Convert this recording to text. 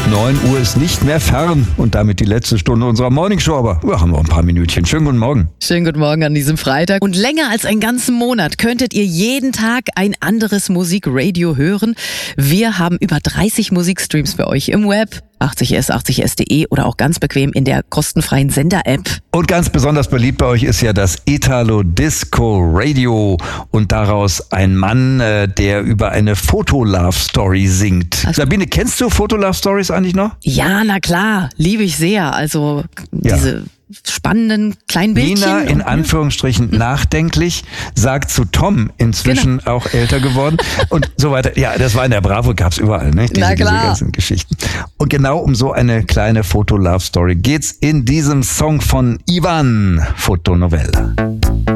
9 Uhr ist nicht mehr fern und damit die letzte Stunde unserer Morningshow. Aber wir haben noch ein paar Minütchen. Schönen guten Morgen. Schönen guten Morgen an diesem Freitag. Und länger als einen ganzen Monat könntet ihr jeden Tag ein anderes Musikradio hören. Wir haben über 30 Musikstreams für euch im Web. 80s, 80s.de oder auch ganz bequem in der kostenfreien Sender-App. Und ganz besonders beliebt bei euch ist ja das Italo Disco Radio und daraus ein Mann, der über eine Foto-Love-Story singt. Also, Sabine, kennst du Foto-Love-Stories eigentlich noch? Ja, na klar, liebe ich sehr. Also diese spannenden kleinen Bildchen. Nina, in Anführungsstrichen nachdenklich, sagt zu Tom, inzwischen auch älter geworden und so weiter. Ja, das war in der Bravo, gab's überall, ne? Diese ganzen Geschichten. Und genau um so eine kleine Foto-Love-Story geht's in diesem Song von Ivan, Fotonovella.